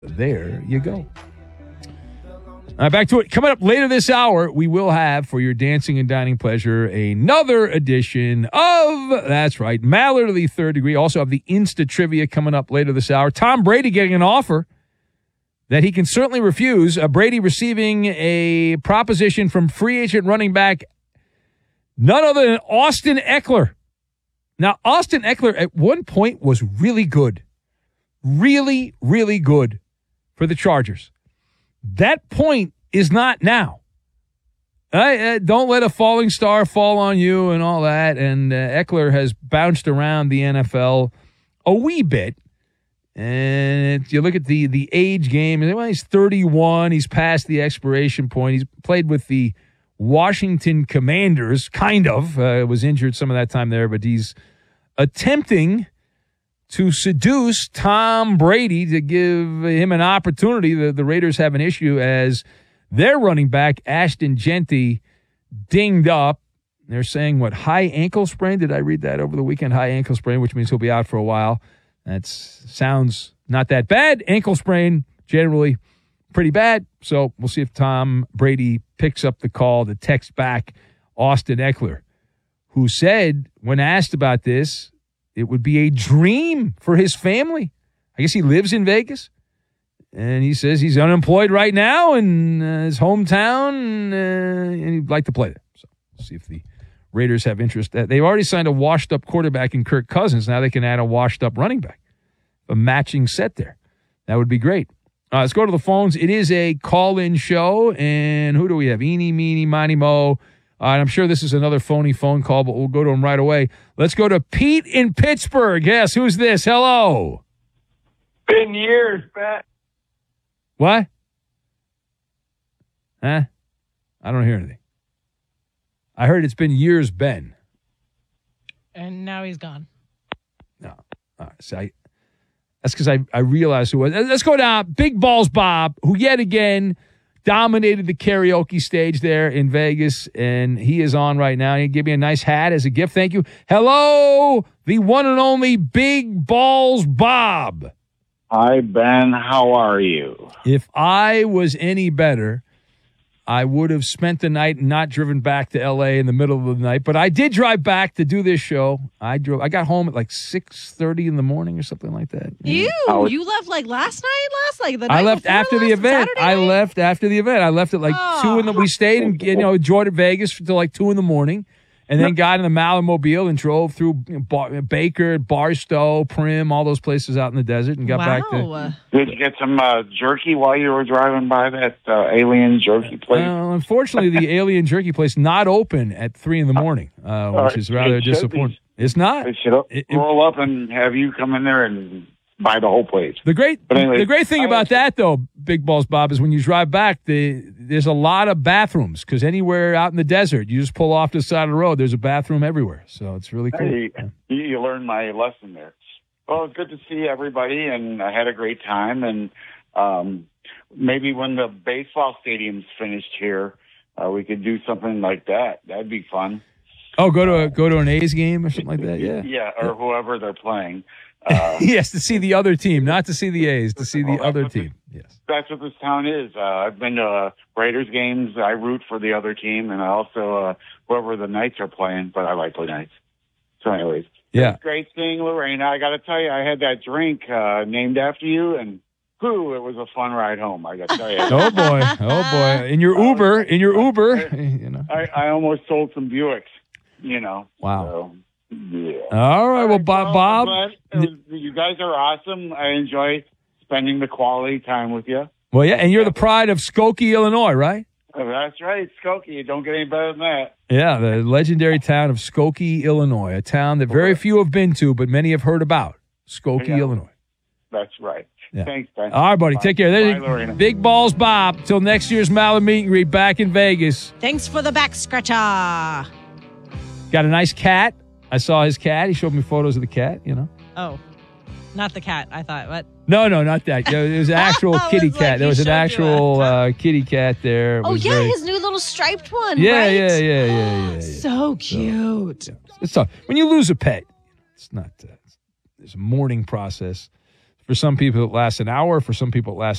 there you go. All right, back to it. Coming up later this hour, we will have, for your dancing and dining pleasure, another edition of, that's right, Mallard of the Third Degree. Also have the Insta Trivia coming up later this hour. Tom Brady getting an offer that he can certainly refuse. Brady receiving a proposition from free agent running back none other than Austin Ekeler. Now, Austin Ekeler at one point was really good. Really, really good for the Chargers. That point is not now. Don't let a falling star fall on you and all that. And Ekeler has bounced around the NFL a wee bit. And you look at the age game, and he's 31. He's past the expiration point. He's played with the Washington Commanders, kind of. Was injured some of that time there, but he's attempting to seduce Tom Brady to give him an opportunity. The Raiders have an issue as their running back, Ashton Jeanty, dinged up. They're saying, high ankle sprain? Did I read that over the weekend? High ankle sprain, which means he'll be out for a while. That sounds not that bad. Ankle sprain, generally pretty bad. So we'll see if Tom Brady picks up the call to text back Austin Ekeler, who said, when asked about this, it would be a dream for his family. I guess he lives in Vegas. And he says he's unemployed right now in his hometown, and he'd like to play there. So we'll see if the Raiders have interest. They've already signed a washed-up quarterback in Kirk Cousins. Now they can add a washed-up running back. A matching set there. That would be great. Let's go to the phones. It is a call-in show, and who do we have? Eeny, meeny, miny, mo. I'm sure this is another phony phone call, but we'll go to him right away. Let's go to Pete in Pittsburgh. Yes, who's this? Hello. Been years, Pat. What? Huh? I don't hear anything. I heard it's been years, Ben. And now he's gone. No. All right. So that's because I realized who it was. Let's go down. Big Balls Bob, who yet again dominated the karaoke stage there in Vegas, and he is on right now. He gave me a nice hat as a gift. Thank you. Hello, the one and only Big Balls Bob. Hi, Ben. How are you? If I was any better, I would have spent the night and not driven back to L.A. in the middle of the night. But I did drive back to do this show. I got home at like 6:30 in the morning or something like that. Ew! You left like last night? The night I left before after last, the event. I left after the event. I left at like 2 in the. We stayed and enjoyed at Vegas until like 2 in the morning, and then got in the Malamobile and drove through Baker, Barstow, Prim, all those places out in the desert, and got back to. Did you get some jerky while you were driving by that alien jerky place? Unfortunately, the alien jerky place not open at 3 in the morning, which is rather disappointing. It's not. They should roll up and have you come in there and buy the whole place. The great thing about that, though, Big Balls Bob, is when you drive back, there's a lot of bathrooms, because anywhere out in the desert, you just pull off to the side of the road, there's a bathroom everywhere. So it's really cool. Hey, you learned my lesson there. Well, it's good to see everybody, and I had a great time. And maybe when the baseball stadium's finished here, we could do something like that. That'd be fun. Oh, go to an A's game or something like that? Yeah. Yeah, or whoever they're playing. Yes, to see the other team, not to see the A's, to see the other team. Yes, that's what this town is. I've been to Raiders games. I root for the other team, and I also whoever the Knights are playing. But I like the Knights. So, anyways, yeah, it's great seeing Lorena. I got to tell you, I had that drink named after you, and it was a fun ride home. I got to tell you. Oh boy, in your Uber, I almost sold some Buicks. Wow. So, yeah. All right. Well, Bob, you guys are awesome. I enjoy spending the quality time with you. Well, yeah, and you're the pride of Skokie, Illinois, right? That's right, Skokie. You don't get any better than that. Yeah, the legendary town of Skokie, Illinois, a town that very few have been to, but many have heard about. Skokie, Illinois. That's right. Yeah. Thanks, Ben. All right, buddy. Bye. Take care. Bye, Lorena. Big Balls Bob. Till next year's Mallard meet and greet back in Vegas. Thanks for the back scratcher. Got a nice cat. I saw his cat. He showed me photos of the cat, Oh, not the cat. I thought, what? No, not that. It was an actual kitty cat. There was an actual kitty cat there. Oh, yeah, his new little striped one, yeah, right? Yeah. So cute. So, it's tough. When you lose a pet, it's not, there's a mourning process. For some people, it lasts an hour. For some people, it lasts